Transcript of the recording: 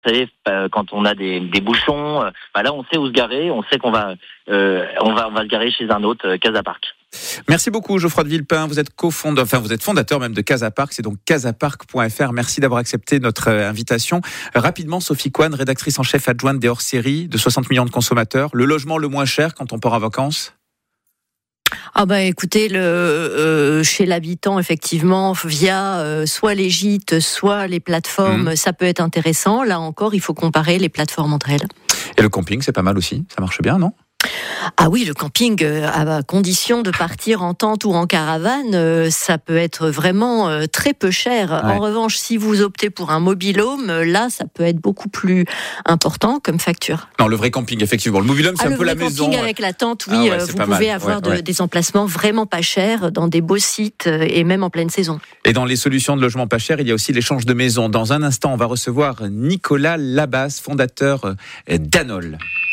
Vous savez, quand on a des bouchons, là on sait où se garer, on sait qu'on va se garer chez un autre, Casa Park. Merci beaucoup Geoffroy de Villepin, vous êtes vous êtes fondateur même de Casa Park, c'est donc casapark.fr. Merci d'avoir accepté notre invitation. Rapidement, Sophie Coine, rédactrice en chef adjointe des hors-séries de 60 millions de consommateurs, le logement le moins cher quand on part en vacances? Écoutez, chez l'habitant, effectivement, via soit les gîtes, soit les plateformes, ça peut être intéressant. Là encore, il faut comparer les plateformes entre elles. Et le camping, c'est pas mal aussi, ça marche bien, non ? Ah oui, le camping, à condition de partir en tente ou en caravane, ça peut être vraiment très peu cher. Ouais. En revanche, si vous optez pour un mobil-home, là, ça peut être beaucoup plus important comme facture. Non, le vrai camping, effectivement. Le mobil-home, c'est un peu la maison. Le camping avec la tente, oui, vous pouvez avoir des emplacements vraiment pas chers dans des beaux sites et même en pleine saison. Et dans les solutions de logement pas cher, il y a aussi l'échange de maisons. Dans un instant, on va recevoir Nicolas Labasse, fondateur d'Anol.